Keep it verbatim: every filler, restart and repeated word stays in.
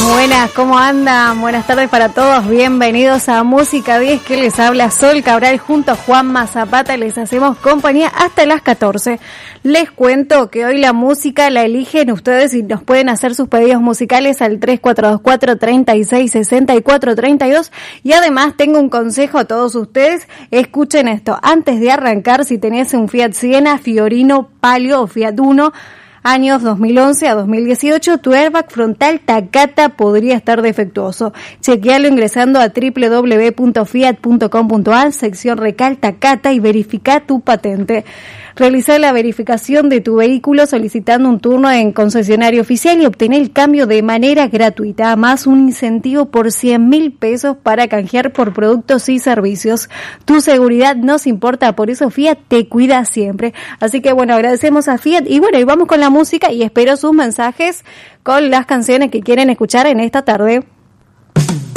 buenas, ¿cómo andan? Buenas tardes para todos, bienvenidos a Música diez, que les habla Sol Cabral junto a Juanma Zapata, les hacemos compañía hasta las catorce. Les cuento que hoy la música la eligen ustedes y nos pueden hacer sus pedidos musicales al tres cuatro dos cuatro, tres seis, seis cuatro tres dos, y además tengo un consejo a todos ustedes, escuchen esto, antes de arrancar, si tenés un Fiat Siena, Fiorino, Palio o Fiat Uno, años dos mil once a dos mil dieciocho, tu airbag frontal Takata podría estar defectuoso. Chequealo ingresando a doble u doble u doble u punto fiat punto com punto a r, sección Recal Takata, y verifica tu patente. Realizar la verificación de tu vehículo solicitando un turno en concesionario oficial y obtener el cambio de manera gratuita. Además, un incentivo por cien mil pesos para canjear por productos y servicios. Tu seguridad nos importa, por eso Fiat te cuida siempre. Así que bueno, agradecemos a Fiat y bueno, y vamos con la música y espero sus mensajes con las canciones que quieren escuchar en esta tarde.